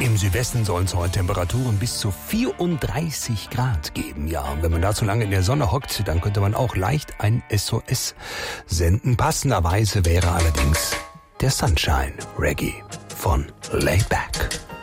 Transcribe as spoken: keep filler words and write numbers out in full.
Im Südwesten sollen es heute Temperaturen bis zu vierunddreißig Grad geben. Ja, und wenn man da zu lange in der Sonne hockt, dann könnte man auch leicht ein S O S senden. Passenderweise wäre allerdings der Sunshine Reggae von Laid Back.